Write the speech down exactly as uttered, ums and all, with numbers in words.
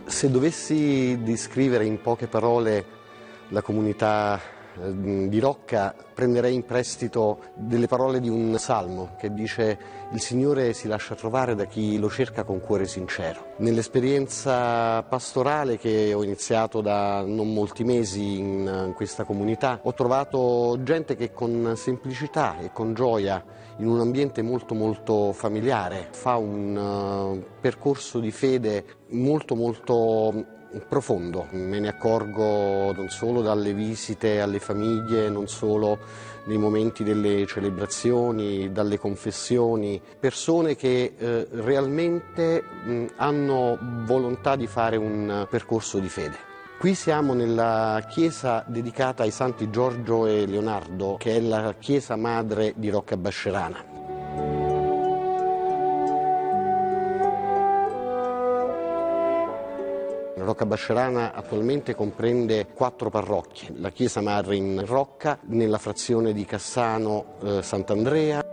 Se dovessi descrivere in poche parole la comunità di Rocca, prenderei in prestito delle parole di un salmo che dice: il Signore si lascia trovare da chi lo cerca con cuore sincero. Nell'esperienza pastorale che ho iniziato da non molti mesi in, in questa comunità, ho trovato gente che con semplicità e con gioia, in un ambiente molto molto familiare, fa un uh, percorso di fede molto molto profondo. Me ne accorgo non solo dalle visite alle famiglie, non solo nei momenti delle celebrazioni, dalle confessioni, persone che eh, realmente mh, hanno volontà di fare un percorso di fede. Qui siamo nella chiesa dedicata ai santi Giorgio e Leonardo, che è la chiesa madre di Rocca Bascerana. Rocca Bascerana attualmente comprende quattro parrocchie: la chiesa madre in Rocca, nella frazione di Cassano eh, Sant'Andrea,